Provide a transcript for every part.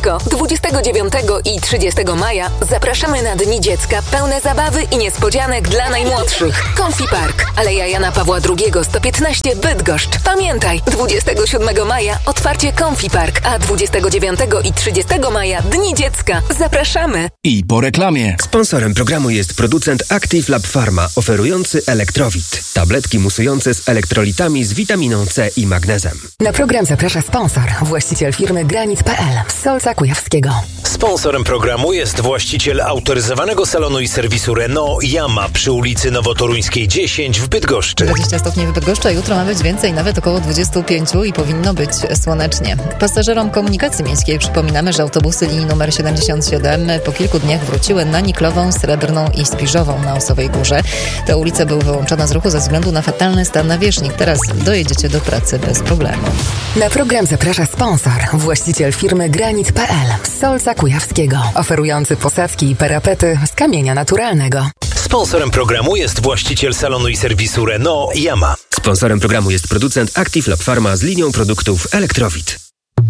Dziecko. 29 i 30 maja zapraszamy na Dni Dziecka pełne zabawy i niespodzianek dla najmłodszych. Comfy Park, Aleja Jana Pawła II 115 Bydgoszcz. Pamiętaj, 27 maja otwarcie Comfy Park, a 29 i 30 maja Dni Dziecka. Zapraszamy. I po reklamie. Sponsorem programu jest producent Active Lab Pharma, oferujący Elektrowit. Tabletki musujące z elektrolitami z witaminą C i magnezem. Na program zaprasza sponsor, właściciel firmy Granit.pl z Solca Kujawskiego. Sponsorem programu jest właściciel autoryzowanego salonu i serwisu Renault Yama przy ulicy Nowotoruńskiej 10 w Bydgoszczy. 20 stopni w Bydgoszczy, a jutro ma być więcej, nawet około 25 i powinno być słonecznie. Pasażerom komunikacji miejskiej przypominamy, że autobusy linii numer 77 po kilku dniach wróciły na Niklową, Srebrną i Spiżową na Osowej Górze. Te ulice były wyłączone z ruchu ze względu na fatalny stan nawierzchni. Teraz dojedziecie do pracy bez problemu. Na program zaprasza sponsor, właściciel firmy Granit.pl z Solca Kujawskiego, oferujący posadzki i parapety z kamienia naturalnego. Sponsorem programu jest właściciel salonu i serwisu Renault Yama. Sponsorem programu jest producent Active Lab Pharma z linią produktów Elektrowit.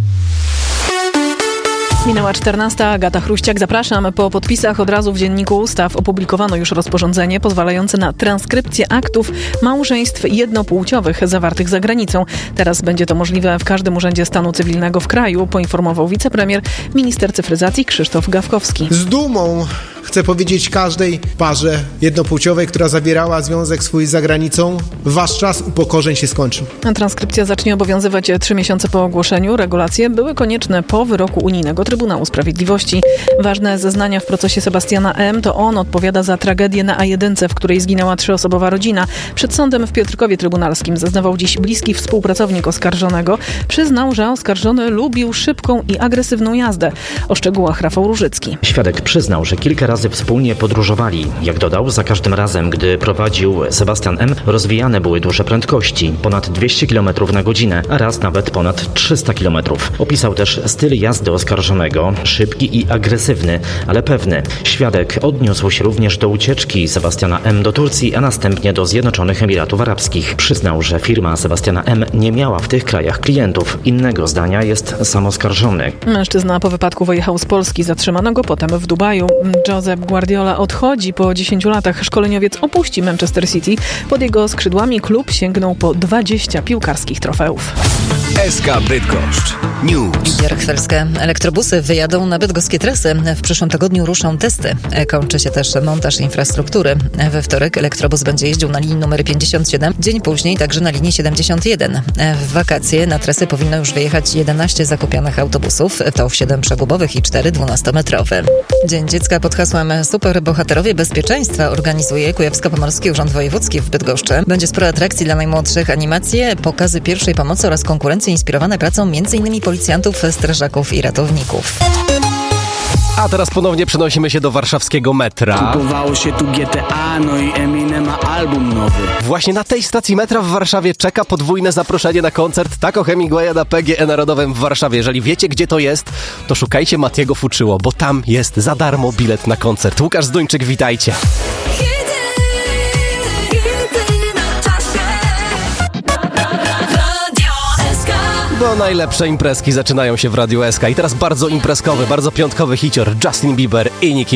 Minęła 14. Agata Chruściak. Zapraszam. Po podpisach od razu w Dzienniku Ustaw opublikowano już rozporządzenie pozwalające na transkrypcję aktów małżeństw jednopłciowych zawartych za granicą. Teraz będzie to możliwe w każdym urzędzie stanu cywilnego w kraju, poinformował wicepremier, minister cyfryzacji Krzysztof Gawkowski. Z dumą chcę powiedzieć każdej parze jednopłciowej, która zawierała związek swój za granicą, wasz czas upokorzeń się skończył. Transkrypcja zacznie obowiązywać 3 miesiące po ogłoszeniu. Regulacje były konieczne po wyroku Unijnego Trybunału Sprawiedliwości. Ważne zeznania w procesie Sebastiana M. to on odpowiada za tragedię na A1, w której zginęła 3-osobowa rodzina. Przed sądem w Piotrkowie Trybunalskim zeznawał dziś bliski współpracownik oskarżonego. Przyznał, że oskarżony lubił szybką i agresywną jazdę. O szczegółach Rafał Różycki. Świadek przyznał, że kilka razy wspólnie podróżowali. Jak dodał, za każdym razem, gdy prowadził Sebastian M., rozwijane były duże prędkości, ponad 200 km na godzinę, a raz nawet ponad 300 km. Opisał też styl jazdy oskarżonego, szybki i agresywny, ale pewny. Świadek odniósł się również do ucieczki Sebastiana M. do Turcji, a następnie do Zjednoczonych Emiratów Arabskich. Przyznał, że firma Sebastiana M. nie miała w tych krajach klientów. Innego zdania jest sam oskarżony. Mężczyzna po wypadku wyjechał z Polski, zatrzymano go potem w Dubaju. Josep Guardiola odchodzi po 10 latach. Szkoleniowiec opuści Manchester City. Pod jego skrzydłami klub sięgnął po 20 piłkarskich trofeów. SK Bydgoszcz News. Bierchwelskie elektrobusy wyjadą na bydgoskie trasy. W przyszłym tygodniu ruszą testy. Kończy się też montaż infrastruktury. We wtorek elektrobus będzie jeździł na linii numer 57, dzień później także na linii 71. W wakacje na trasy powinno już wyjechać 11 zakupionych autobusów. To 7 przegubowych i 4 12-metrowe. Dzień Dziecka pod hasłem Superbohaterowie Bezpieczeństwa organizuje Kujawsko-Pomorski Urząd Wojewódzki w Bydgoszczy. Będzie sporo atrakcji dla najmłodszych, animacje, pokazy pierwszej pomocy oraz konkurencje inspirowane pracą m.in. policjantów, strażaków i ratowników. A teraz ponownie przenosimy się do warszawskiego metra. Kupowało się tu GTA, no i Eminem ma album nowy. Właśnie na tej stacji metra w Warszawie czeka podwójne zaproszenie na koncert Taco Hemingwaya na PGE Narodowym w Warszawie. Jeżeli wiecie, gdzie to jest, to szukajcie Matiego Fuczyło, bo tam jest za darmo bilet na koncert. Łukasz Zduńczyk, witajcie. Bo najlepsze imprezki zaczynają się w Radiu SK. I teraz bardzo imprezkowy, bardzo piątkowy hicior Justin Bieber i Nicki